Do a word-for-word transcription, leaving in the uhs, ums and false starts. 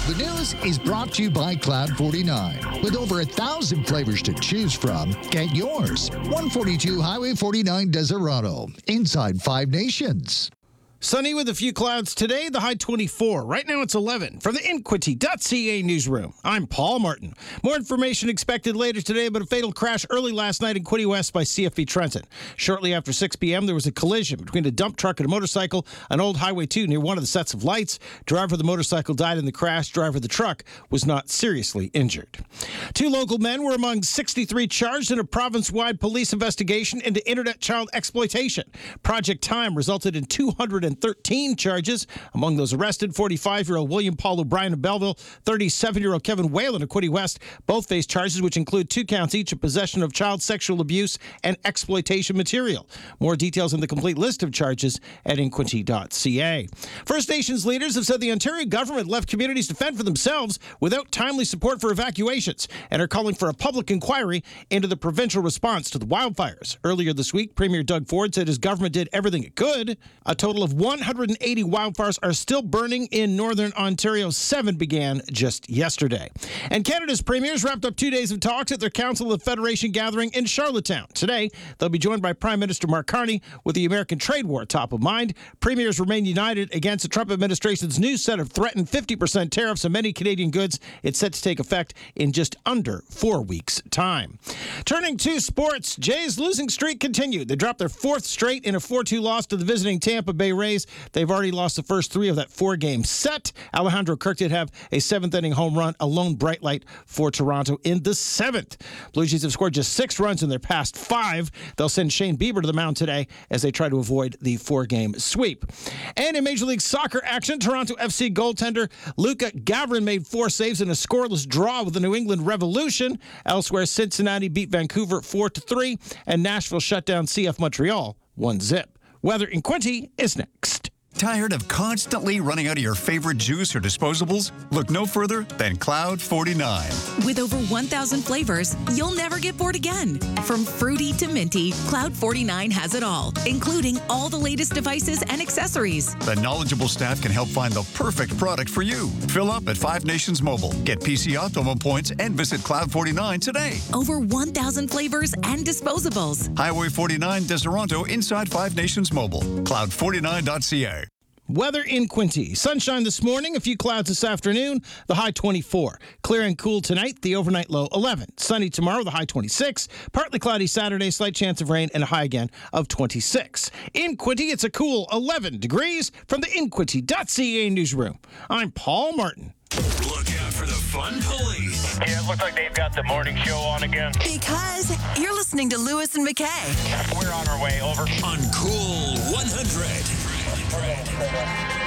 The news is brought to you by Cloud forty-nine. With over a thousand flavors to choose from, get yours. one forty-two Highway forty-nine, Desirado, inside Five Nations. Sunny with a few clouds today, the high twenty-four. Right now it's eleven. From the Inquity dot C A newsroom, I'm Paul Martin. More information expected later today about a fatal crash early last night in Quinte West by C F E Trenton. Shortly after six p.m., there was a collision between a dump truck and a motorcycle on Old Highway two near one of the sets of lights. Driver of the motorcycle died in the crash. Driver of the truck was not seriously injured. Two local men were among sixty-three charged in a province-wide police investigation into internet child exploitation. Project Time resulted in two hundred thirteen charges. Among those arrested, forty-five-year-old William Paul O'Brien of Belleville, thirty-seven-year-old Kevin Whalen of Quinte West. Both face charges which include two counts each of possession of child sexual abuse and exploitation material. More details in the complete list of charges at Inquity dot C A. First Nations leaders have said the Ontario government left communities to fend for themselves without timely support for evacuations and are calling for a public inquiry into the provincial response to the wildfires. Earlier this week, Premier Doug Ford said his government did everything it could. A total of one hundred eighty wildfires are still burning in northern Ontario. Seven began just yesterday. And Canada's premiers wrapped up two days of talks at their Council of Federation gathering in Charlottetown. Today, they'll be joined by Prime Minister Mark Carney with the American trade war top of mind. Premiers remain united against the Trump administration's new set of threatened fifty percent tariffs on many Canadian goods. It's set to take effect in just under four weeks' time. Turning to sports, Jays' losing streak continued. They dropped their fourth straight in a four two loss to the visiting Tampa Bay Rays. They've already lost the first three of that four-game set. Alejandro Kirk did have a seventh-inning home run, a lone bright light for Toronto in the seventh. Blue Jays have scored just six runs in their past five. They'll send Shane Bieber to the mound today as they try to avoid the four-game sweep. And in Major League Soccer action, Toronto F C goaltender Luka Gavrin made four saves in a scoreless draw with the New England Revolution. Elsewhere, Cincinnati beat Vancouver four to three, and Nashville shut down C F Montreal one zip. Weather in Quinte is next. Tired of constantly running out of your favorite juice or disposables? Look no further than Cloud forty-nine. With over one thousand flavors, you'll never get bored again. From fruity to minty, Cloud forty-nine has it all, including all the latest devices and accessories. The knowledgeable staff can help find the perfect product for you. Fill up at Five Nations Mobile. Get P C Optimum points and visit Cloud forty-nine today. Over one thousand flavors and disposables. Highway forty-nine, Desirado, inside Five Nations Mobile. Cloud forty-nine dot C A. Weather in Quinte. Sunshine this morning, a few clouds this afternoon, the high twenty-four. Clear and cool tonight, the overnight low eleven. Sunny tomorrow, the high twenty-six. Partly cloudy Saturday, slight chance of rain, and a high again of twenty-six. In Quinte, it's a cool eleven degrees from the Inquity dot C A newsroom. I'm Paul Martin. Look out for the fun police. Yeah, it looks like they've got the morning show on again. Because you're listening to Lewis and McKay. We're on our way, over. On Cool one hundred.